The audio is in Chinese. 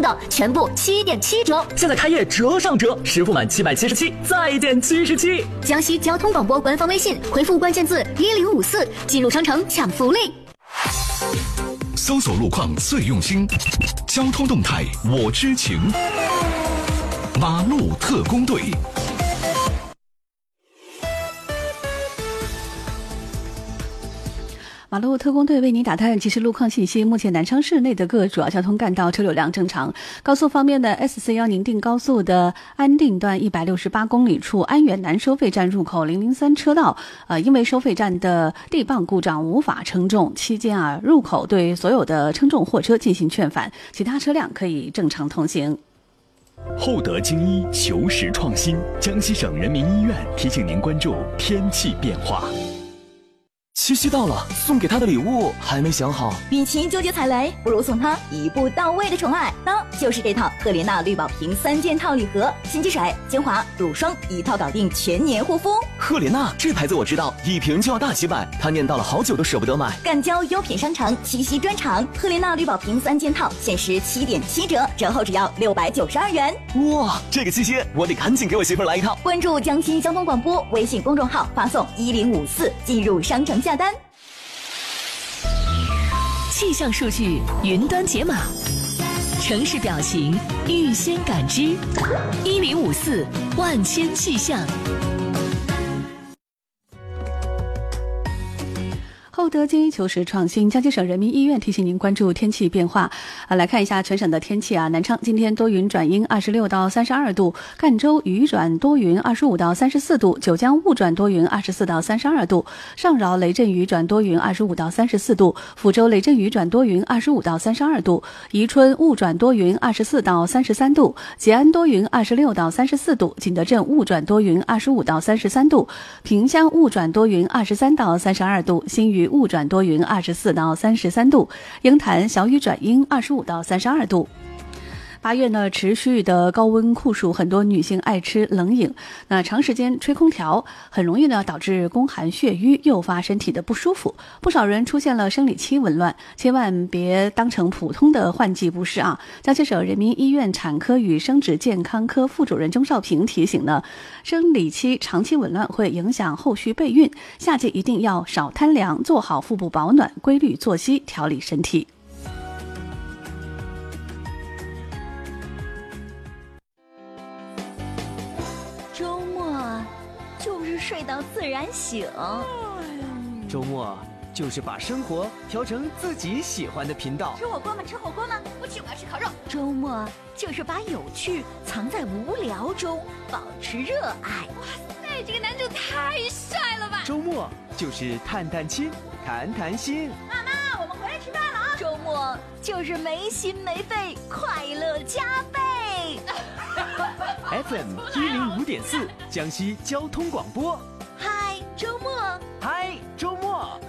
等，全部7.7折。 现在开业折上折，实付满777再减77。 江西交通广播官方微信回复关键字1054进入商城抢福利。 搜索路况最用心，交通动态我知情。马路特工队。 马路特工队为您打探即时路况信息。目前南昌市内的各主要交通干道车流量正常。高速方面的 S41宁定高速的安定段168公里处安源南收费站入口003车道，因为收费站的地磅故障无法称重，期间入口对所有的称重货车进行劝返，其他车辆可以正常通行。 厚德精医，求实创新。江西省人民医院提醒您关注天气变化。 七夕到了，送给他的礼物还没想好。 与其纠结踩雷，不如送他一步到位的宠爱，那就是这套赫莲娜绿宝瓶3件套礼盒，洗洁水、精华、乳霜一套搞定全年护肤。 赫莲娜这牌子我知道，一瓶就要大几百，他念叨了好久都舍不得买。 赣交优品商城七夕专场，赫莲娜绿宝瓶3件套限时7.7折，折后只要692元。 哇，这个七夕我得赶紧给我媳妇来一套。 关注江西交通广播微信公众号，发送1054进入商城下单。 气象数据云端解码，城市表情预先感知，1054万千气象。 厚德精益求实创新，江西省人民医院提醒您关注天气变化。来看一下全省的天气啊。南昌今天多云转阴，26到32度；赣州雨转多云，25到34度；九江雾转多云，24到32度；上饶雷阵雨转多云，25到34度；抚州雷阵雨转多云，25到32度；宜春雾转多云，24到33度；吉安多云，26到34度；景德镇雾转多云，25到33度；萍乡雾转多云，23到32度；新余雾转多云24到33度，鹰潭小雨转阴25到32度。8月呢，持续的高温酷暑，很多女性爱吃冷饮，那长时间吹空调很容易呢导致宫寒血瘀，诱发身体的不舒服。不少人出现了生理期紊乱，千万别当成普通的换季不适啊！江西省人民医院产科与生殖健康科副主任钟少平提醒呢，生理期长期紊乱会影响后续备孕，夏季一定要少贪凉，做好腹部保暖，规律作息，调理身体。 睡到自然醒。 周末就是把生活调成自己喜欢的频道。 吃火锅吗？吃火锅吗？不吃，我要吃烤肉。 周末就是把有趣藏在无聊中，保持热爱。 哇塞，这个男主太帅了吧！ 周末就是探探亲，谈谈心。 妈妈，我们回来吃饭了啊！ 周末就是没心没肺，快乐加倍。 FM 105.4，江西交通广播。 嗨，周末